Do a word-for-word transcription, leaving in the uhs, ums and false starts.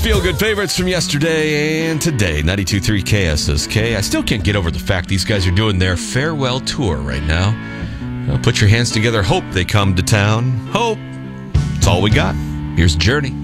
feel-good favorites from yesterday and today. ninety-two point three K S S K. I still can't get over the fact these guys are doing their farewell tour right now. Well, put your hands together. Hope they come to town. Hope. That's all we got. Here's Journey.